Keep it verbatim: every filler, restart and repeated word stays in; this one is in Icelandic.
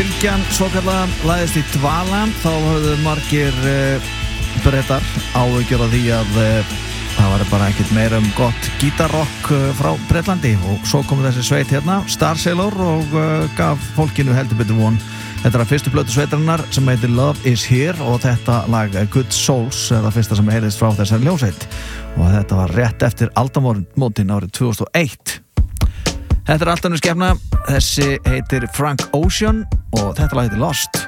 bylgjan svokallaða lagðist í dvala þá höfðu margir uh, brettar áhyggjur af því að uh, það var bara ekkert meira um gott gítarrock uh, frá Bretlandi og svo kom þessi sveit hérna, Star Sailor og uh, gaf fólkinu heldur betur von. Þetta er að fyrstu plötu sveitarinnar sem heitir Love Is Here og þetta lag Good Souls er það fyrsta sem heyrðist frá þessari hljómsveit og þetta var rétt eftir aldamótin árið tvö þúsund og eitt. Þetta er allt önnur skepna, þessi heitir Frank Ocean og þetta lag heitir Lost.